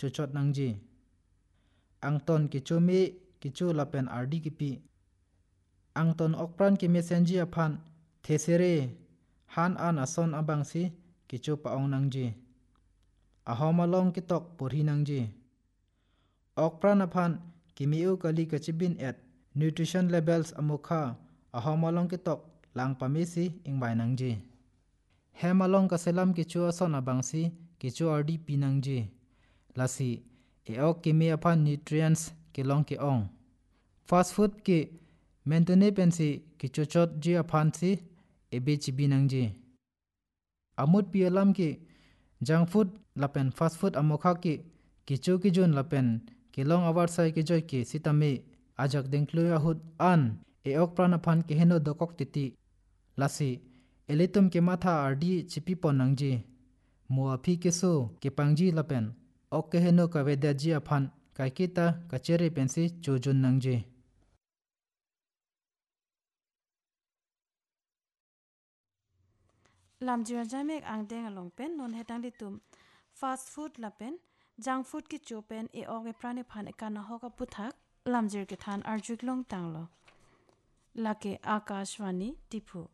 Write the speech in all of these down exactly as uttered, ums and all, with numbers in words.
chuchot nangji angton kichumi kichu lapen ardi kipi angton okpran ki mesenji aphan thesere han an ason abangsi kichu paong nangji ahomalong kitok purhi nangji okpran aphan kimiu kali kachibin at nutrition levels amukha ahomalong kitok lang pamisi ingbai nangji hemalong kaselam kichu ason abangsi kichu ardi pinangji lasi eok kimi aphan nutrients kilong ki ong fast food ki mentone pensi kichuchot ji aphan si ebe chibi nangji amut pialam ki junk food lapen fast food amokha ki kichu kijun lapen kilong awar sai ki joy ki sitame ajak dengklui ahut an eok pran aphan ki heno dokok titi lasi elitum ke matha ardi chipi ponangji mua phi keso ke pangji lapen ok ke heno ka vedaji aphan kaikita kachere pensi chojun nangji lamjira jamek angdeng along pen non hetang ditum fast food lapen junk food ki chopen e og e prane phan ekana hoka puthak lamjir ke than arjuk long tanglo lake akashwani tipu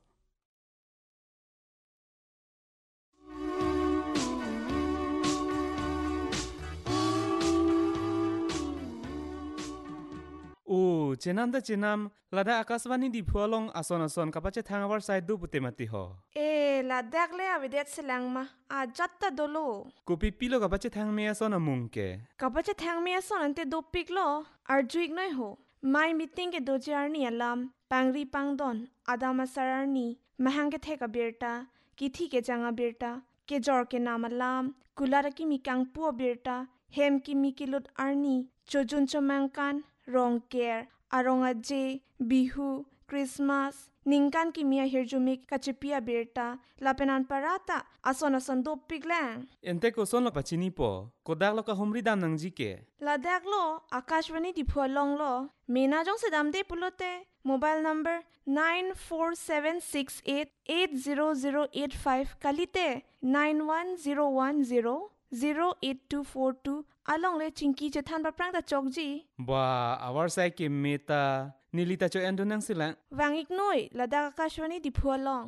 o chenam da chenam lada akaswani di phualong ason ason kapache thangabar side du putemati ho e ladak le avidet selang ma a jatta dolo kopi pilo kapache thangme ason amungke kapache thangme ason ante do piklo arjuik noi ho my meeting ke dojarni alam pangri pangdon adama sararni mahangke theka berta kithi ke janga berta ke jor ke namalam kulara ki mikang pu berta hem ki mikilut arni chojun chomangkan rongker arongaje bihu Christmas ningkan ki mia hirjumik kachipia berta lapenan parata ason ason do piglang ente ko son lo pachini po kodak lo ka humri dam nangji ke ladak lo akashwani di phualong lo mena jong se dam de pulote mobile number nine four seven six eight eight zero zero eight five kalite nine one zero one zero zero eight two four two along le chingki che than ba prang da chokji ba awar sai ke meta nilita cho endo nang sila wangik noi ladak akashwani di phualong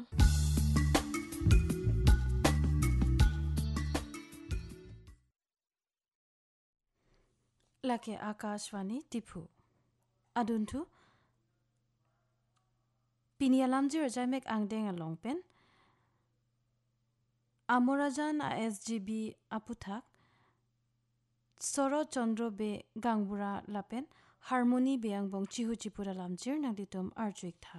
lake akashwani tipu aduntu pinia lamjir jamek angdeng along pen amorajan a sgb aputhak soro chandro be gangbura lapen harmony beang bong chihu chipura lamjir nangditum arjuik tha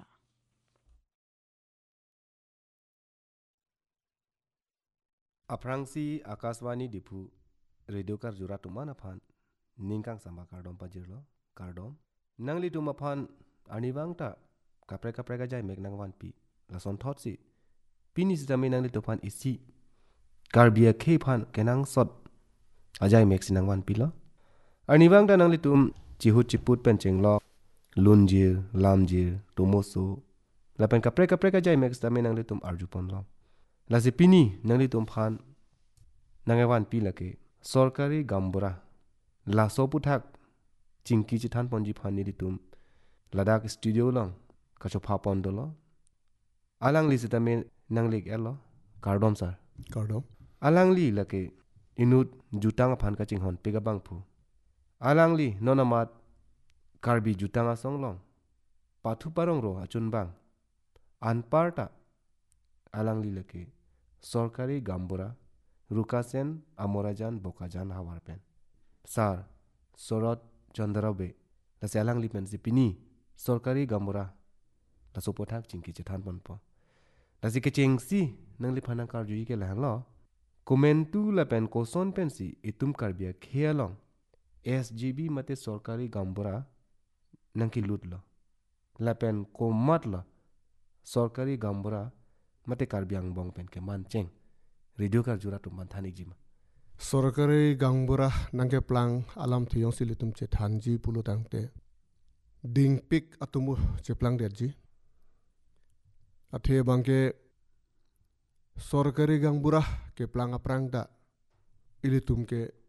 aprangsi akaswani dipu radio kar jura tumana phan ningkang samba kardom pajirlo kardom nangli tuma phan anibangta kapre kapre ga jai mek nangwan pi lason thotsi pini sitame nangli to phan isi karbia khe phan kenang sot ajai mek sinangwan pi lo anibangta nangli tum chihu chiput pen chenglo lunjir lamjir tumoso lapen kapre kapre ga jai mek sitame nangli tum arjupon lo lasi pini nangli tum phan nangewan pi lake sorkari gambura laso puthak chingki chithan ponji phani ditum ladak studio long kacho pha pondolo alang li sitame nanglik elo kardom sar kardom alang li lake inut jutang phan ka chinghon pega bangphu alang li nonamat karbi jutanga songlong pathu parong ro achun bang anparta alang li lake sorkari gambura rukasen amorajan bokajan hawarpen sar sorot chandrabe lase alang li pen sipini sorkari gambura laso pothak chingki chethan ponpo lase ke chengsi nangli phanang kar jui ke lahlo komentu la pen koson pensi itum karbia khealong sgb mate sorkari gambura nangki lutlo la pen komatlo sorkari gambura mate karbiang bong pen ke mancheng radio kar jura tum manthani jima sorkari gangbura nangke plang alam thiyong silitum che thanji pulutangte ding pik atumu che plang derji athe bangke sorkari gangbura ke plang aprang da ilitum ke